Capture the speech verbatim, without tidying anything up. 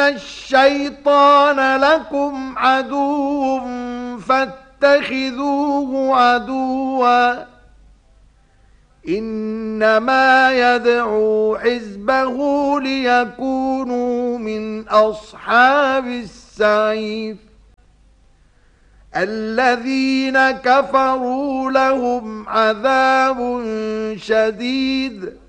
الشيطان لكم عدو فاتخذوه عدوا إنما يدعو حزبه ليكونوا من أصحاب السعير الذين كفروا لهم عذاب شديد